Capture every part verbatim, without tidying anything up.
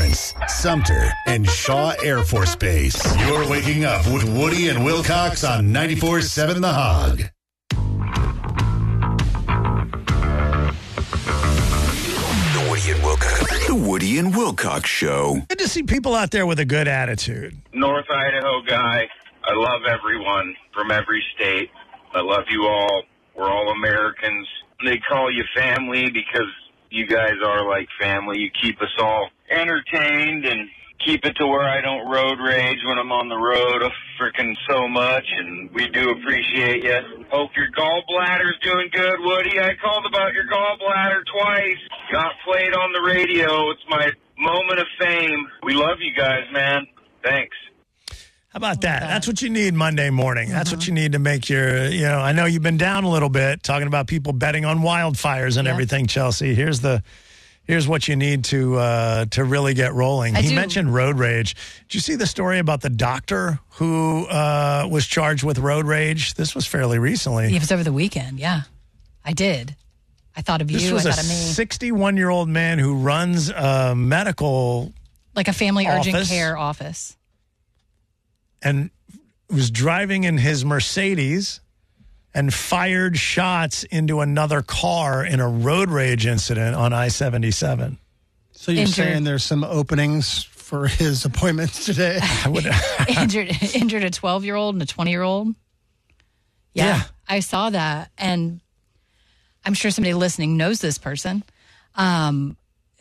Lawrence, Sumter, and Shaw Air Force Base. You're waking up with Woody and Wilcox on ninety-four point seven The Hog. The Woody and Wilcox. The Woody and Wilcox Show. Good to see people out there with a good attitude. North Idaho guy. I love everyone from every state. I love you all. We're all Americans. They call you family because you guys are like family. You keep us all entertained and keep it to where I don't road rage when I'm on the road freaking so much, and we do appreciate you. Hope your gallbladder's doing good, Woody. I called about your gallbladder twice. Got played on the radio. It's my moment of fame. We love you guys, man. Thanks. How about that? That's what you need Monday morning. That's what you need to make your, you know, I know you've been down a little bit talking about people betting on wildfires and Yeah. everything, Chelsea. Here's the, here's what you need to, uh, to really get rolling. I he do. mentioned road rage. Did you see the story about the doctor who, uh, was charged with road rage? This was fairly recently. It was over the weekend. Yeah, I did. I thought of This you. was I a thought of me. sixty-one-year-old man who runs a medical Like a family urgent office. care office. and was driving in his Mercedes and fired shots into another car in a road rage incident on I seventy-seven. So you're Injured. saying there's some openings for his appointments today? I would, injured injured a twelve-year-old and a twenty-year-old. Yeah, Yeah. I saw that, and I'm sure somebody listening knows this person. Um,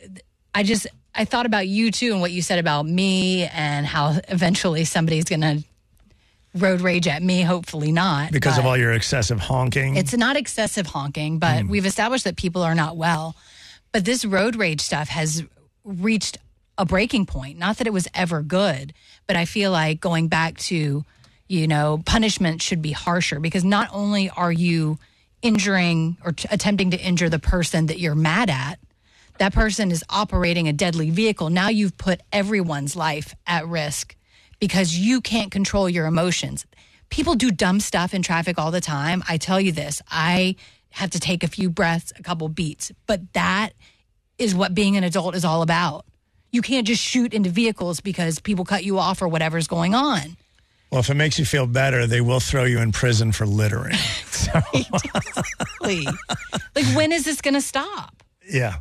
I just I thought about you too, and what you said about me, and how eventually somebody's going to road rage at me. Hopefully not, because of but all your excessive honking. It's not excessive honking, but we've established that people are not well. But this road rage stuff has reached a breaking point. Not that it was ever good, but I feel like going back to, you know, punishment should be harsher, because not only are you injuring or t- attempting to injure the person that you're mad at, that person is operating a deadly vehicle. Now you've put everyone's life at risk because you can't control your emotions. People do dumb stuff in traffic all the time. I tell you this, I have to take a few breaths, a couple beats, but that is what being an adult is all about. You can't just shoot into vehicles because people cut you off or whatever's going on. Well, if it makes you feel better, they will throw you in prison for littering. So, Please. Like, when is this going to stop? yeah.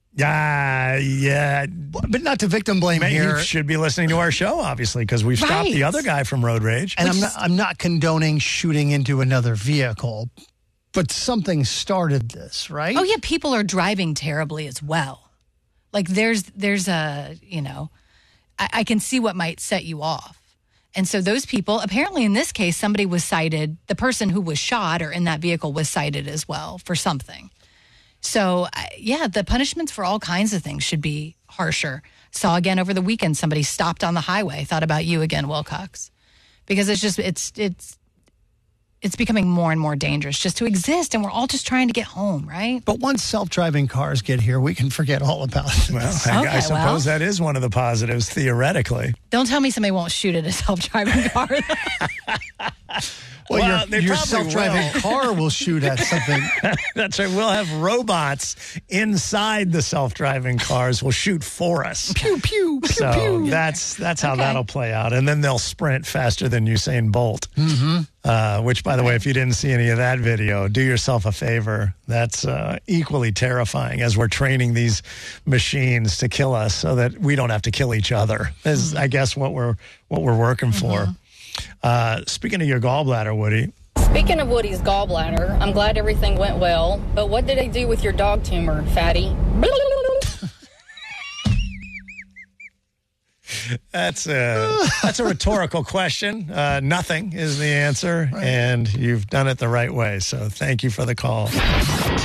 Yeah, yeah. But not to victim blame Man, here. you should be listening to our show, obviously, because we've stopped Right. the other guy from road rage. And I'm Which not, is- I'm not condoning shooting into another vehicle, but something started this, right? Oh, yeah, people are driving terribly as well. Like, there's, there's a, you know, I, I can see what might set you off. And so those people, apparently in this case, somebody was cited, the person who was shot or in that vehicle was cited as well for something. So, I- yeah, the punishments for all kinds of things should be harsher. Saw again over the weekend, somebody stopped on the highway. Thought about you again, Wilcox. Because it's just, it's, it's, it's becoming more and more dangerous just to exist. And we're all just trying to get home, right? But once self-driving cars get here, we can forget all about this. Well, I, Okay, I suppose well. that is one of the positives, theoretically. Don't tell me somebody won't shoot at a self-driving car. Well, Well, your, they your probably self-driving will. car will shoot at something. That's right. We'll have robots inside the self-driving cars will shoot for us. Pew, pew, pew, So pew. that's that's how Okay. that'll play out. And then they'll sprint faster than Usain Bolt. Mm-hmm. Uh, which, by the way, if you didn't see any of that video, do yourself a favor. That's uh, equally terrifying as we're training these machines to kill us so that we don't have to kill each other. Is, I guess, what we're what we're working for. Uh, speaking of your gallbladder, Woody, Speaking of Woody's gallbladder, I'm glad everything went well. But what did they do with your dog tumor, fatty? that's a that's a rhetorical question. Uh, nothing is the answer, and you've done it the right way. So thank you for the call.